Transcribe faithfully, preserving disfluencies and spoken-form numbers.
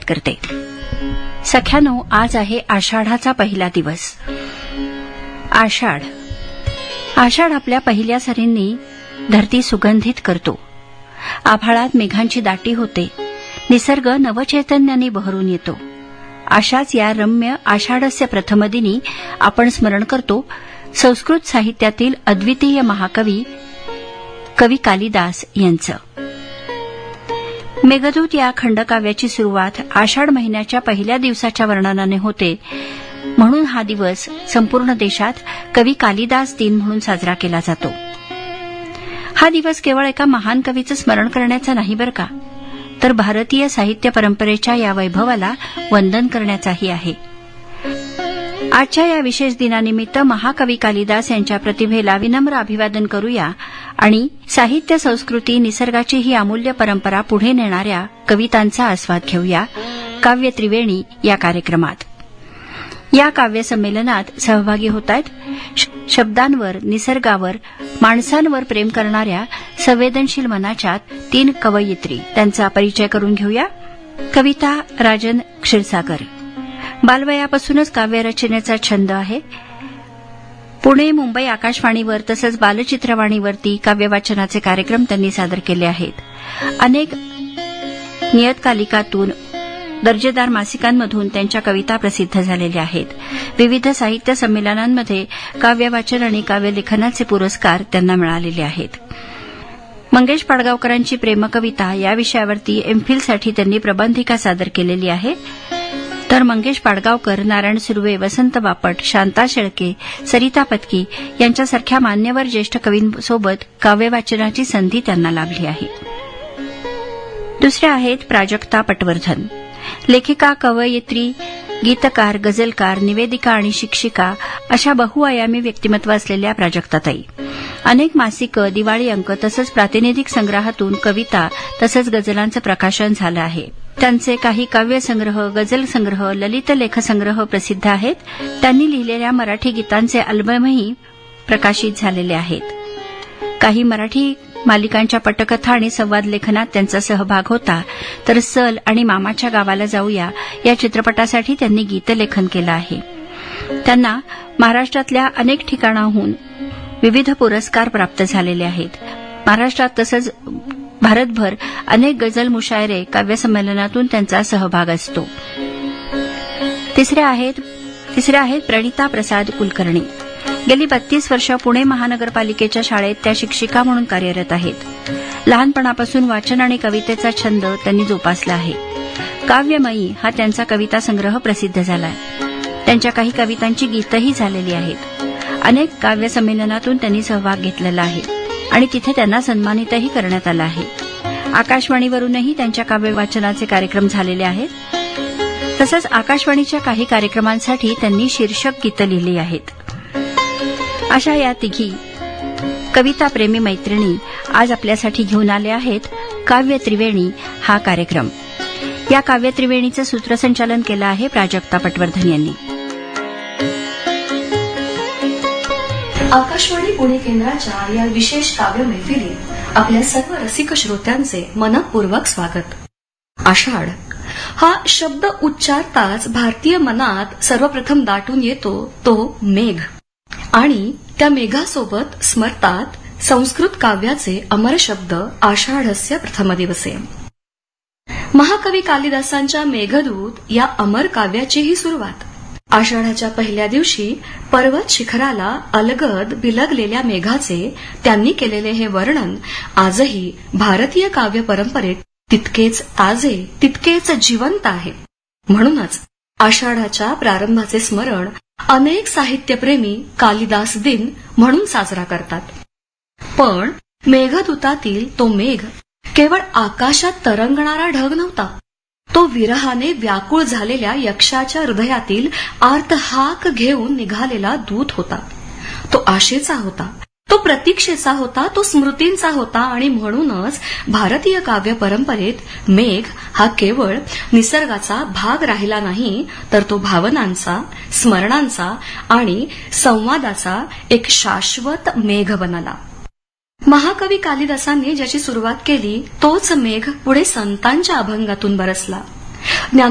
स्वागत करते. सख्यानो, आज आहे आषाढाचा पहिला दिवस. आषाढ आषाढ आपल्या पहिल्या सरींनी धरती सुगंधित करतो. आभाळात मेघांची दाटी होते. निसर्ग नवचैतन्याने बहरून येतो. अशाच या रम्य आषाढस्य प्रथमदिनी आपण स्मरण करतो संस्कृत साहित्यातील अद्वितीय महाकवी कवी कालिदास यांचं. मेघदूत या खंडकाव्याची सुरुवात आषाढ महिन्याच्या पहिल्या दिवसाच्या वर्णनाने होते. म्हणून हा दिवस संपूर्ण देशात कवी कालिदास दिन म्हणून साजरा केला जातो. हा दिवस केवळ एका महान कवीचं स्मरण करण्याचा नाही बरं का, तर भारतीय साहित्य परंपरेच्या या वैभवाला वंदन करण्याचाही आहे. आजच्या या विशेष दिनानिमित्त महाकवी कालिदास यांच्या प्रतिभेला विनम्र अभिवादन करूया आणि साहित्य, संस्कृती, निसर्गाची ही अमूल्य परंपरा पुढे नेणाऱ्या कवितांचा आस्वाद घेऊया काव्य त्रिवेणी या कार्यक्रमात. या काव्य संमेलनात सहभागी होत आहेत शब्दांवर, निसर्गावर, माणसांवर प्रेम करणाऱ्या संवेदनशील मनाच्या तीन कवयित्री. त्यांचा परिचय करून घेऊया. कविता राजन क्षीरसागर. बालवयापासूनच काव्यरचनेचा छंद आहे. पुणे, मुंबई आकाशवाणीवर तसंच बालचित्रवाणीवरती काव्यवाचनाचे कार्यक्रम त्यांनी सादर केले आहेत. अनेक नियतकालिकातून, दर्जेदार मासिकांमधून त्यांच्या कविता प्रसिद्ध झालेल्या आहेत. विविध साहित्य संमेलनांमध्ये काव्यवाचन आणि काव्यलेखनाचे पुरस्कार त्यांना मिळालेले आहेत. मंगेश पाडगावकरांची प्रेमकविता या विषयावरती एमफिलसाठी त्यांनी प्रबंधिका सादर केलेली आहे. तर मंगेश पाडगावकर, नारायण सुर्वे, वसंत बापट, शांता शेळके, सरिता पत्की यांच्यासारख्या मान्यवर ज्येष्ठ कवींसोबत काव्यवाचनाची संधी त्यांना लाभली आहे. दुसऱ्या आहेत प्राजक्ता पटवर्धन. लेखिका, कवयित्री, गीतकार, गझलकार, निवेदिका आणि शिक्षिका अशा बहुआयामी व्यक्तिमत्व असलेल्या प्राजक्ताताई. अनेक मासिकं, दिवाळी अंक तसंच प्रातिनिधिक संग्रहातून कविता तसंच गझलांचं प्रकाशन झालं आहे. त्यांचे काही काव्यसंग्रह, गझल संग्रह, ललित लेखसंग्रह प्रसिद्ध आहेत. त्यांनी लिहिलेल्या मराठी गीतांचे अल्बमही प्रकाशित झालेले आहेत. काही मराठी मालिकांच्या पटकथा आणि संवाद लेखनात त्यांचा सहभाग होता. तर सल आणि मामाच्या गावाला जाऊया या चित्रपटासाठी त्यांनी गीतलेखन केलं आहे. त्यांना महाराष्ट्रातल्या अनेक ठिकाणाहून विविध पुरस्कार प्राप्त झालेले आहेत. महाराष्ट्रात तसंच भारतभर अनेक गझल मुशायरे, काव्यसंमेलनातून त्यांचा सहभाग असतो. तिसऱ्या आहेत तिसऱ्या आहेत प्रणिता प्रसाद कुलकर्णी. गेली बत्तीस वर्ष पुणे महानगरपालिकेच्या शाळेत त्या शिक्षिका म्हणून कार्यरत आहेत. लहानपणापासून वाचन आणि कवितेचा छंद त्यांनी जोपासला आहे. काव्यमयी हा त्यांचा कविता संग्रह प्रसिद्ध झालाय. त्यांच्या काही कवितांची गीतही झालेली आहेत. अनेक काव्य संमेलनातून त्यांनी सहभाग घेतलेला आहे आणि तिथे त्यांना सन्मानितही करण्यात आलं आहे. आकाशवाणीवरूनही त्यांच्या काव्य वाचनाचे कार्यक्रम झालेले आहेत. तसंच आकाशवाणीच्या काही कार्यक्रमांसाठी त्यांनी शीर्षक गीतं लिहिली आहेत. अशा या तिघी कविताप्रेमी मैत्रिणी आज आपल्यासाठी घेऊन आल्या आहेत काव्य त्रिवेणी हा कार्यक्रम. या काव्य त्रिवेणीचं सूत्रसंचालन केलं आहे प्राजक्ता पटवर्धन यांनी. आकाशवाणी पुणे केंद्राच्या या विशेष काव्य मैफिलीत आपल्या सर्व रसिक श्रोत्यांचे मनपूर्वक स्वागत. आषाढ हा शब्द उच्चारताच भारतीय मनात सर्वप्रथम दाटून येतो तो मेघ, आणि त्या मेघासोबत स्मरतात संस्कृत काव्याचे अमर शब्द आषाढस्य प्रथम दिवसे. महाकवी कालिदासांच्या मेघदूत या अमर काव्याची ही सुरुवात. आषाढाच्या पहिल्या दिवशी पर्वत शिखराला अलगद बिलगलेल्या मेघाचे त्यांनी केलेले हे वर्णन आजही भारतीय काव्य परंपरेत तितकेच ताजे, तितकेच जिवंत आहे. म्हणूनच आषाढाच्या प्रारंभाचे स्मरण अनेक साहित्यप्रेमी कालिदास दिन म्हणून साजरा करतात. पण मेघदूतातील तो मेघ केवळ आकाशात तरंगणारा ढग नव्हता. तो विरहाने व्याकुळ झालेल्या यक्षाच्या हृदयातील आर्तहाक घेऊन निघालेला दूत होता. तो आशेचा होता, तो प्रतीक्षेचा होता, तो स्मृतींचा होता. आणि म्हणूनच भारतीय काव्य परंपरेत मेघ हा केवळ निसर्गाचा भाग राहिला नाही, तर तो भावनांचा, स्मरणांचा आणि संवादाचा एक शाश्वत मेघ बनला. महाकवी कालिदासांनी ज्याची सुरुवात केली तोच मेघ पुढे संतांच्या अभंगातून बरसला.